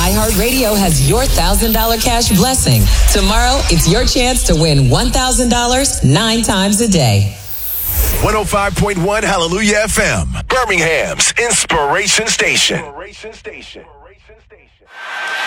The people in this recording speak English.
iHeartRadio has your $1,000 cash blessing. Tomorrow, it's your chance to win $1,000 9 times a day. 105.1 Hallelujah FM, Birmingham's Inspiration Station.